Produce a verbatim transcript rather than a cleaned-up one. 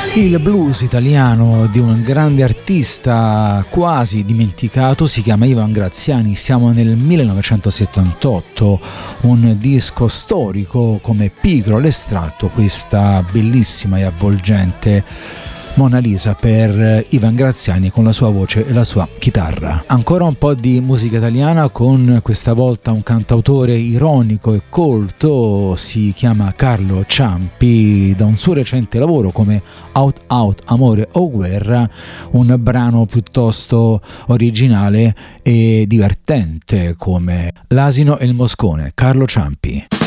Il blues italiano di un grande artista quasi dimenticato si chiama Ivan Graziani. Siamo nel millenovecentosettantotto, un disco storico come Pigro l'estratto, questa bellissima e avvolgente Mona Lisa per Ivan Graziani con la sua voce e la sua chitarra. Ancora un po' di musica italiana con questa volta un cantautore ironico e colto, si chiama Carlo Ciampi, da un suo recente lavoro come Out Out Amore o Guerra, un brano piuttosto originale e divertente come L'asino e il moscone. Carlo Ciampi.